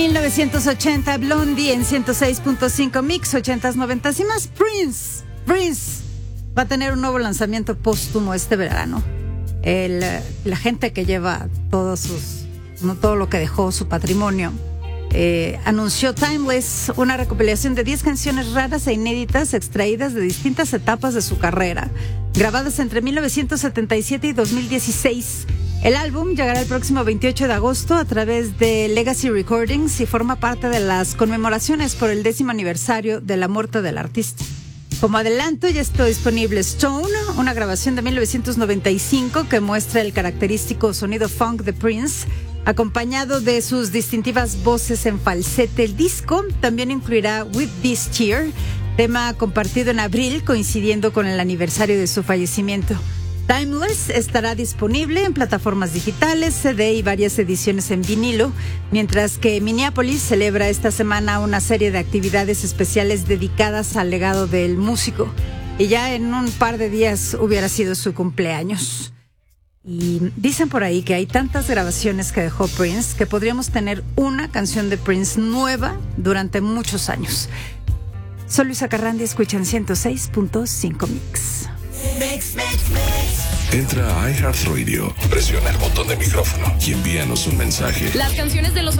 1980, Blondie en 106.5 Mix, 80s, 90s y más. Prince va a tener un nuevo lanzamiento póstumo este verano. La gente que lleva todo lo que dejó, su patrimonio, anunció Timeless, una recopilación de 10 canciones raras e inéditas extraídas de distintas etapas de su carrera, grabadas entre 1977 y 2016. El álbum llegará el próximo 28 de agosto a través de Legacy Recordings y forma parte de las conmemoraciones por el 10º aniversario de la muerte del artista. Como adelanto, ya está disponible Stone, una grabación de 1995 que muestra el característico sonido funk de Prince, acompañado de sus distintivas voces en falsete. El disco también incluirá With This Cheer, tema compartido en abril, coincidiendo con el aniversario de su fallecimiento. Timeless estará disponible en plataformas digitales, CD y varias ediciones en vinilo, mientras que Minneapolis celebra esta semana una serie de actividades especiales dedicadas al legado del músico. Y ya en un par de días hubiera sido su cumpleaños. Y dicen por ahí que hay tantas grabaciones que dejó Prince que podríamos tener una canción de Prince nueva durante muchos años. Soy Luisa Carrandi, escuchan 106.5 Mix. Entra a iHeartRadio, presiona el botón de micrófono y envíanos un mensaje. Las canciones de los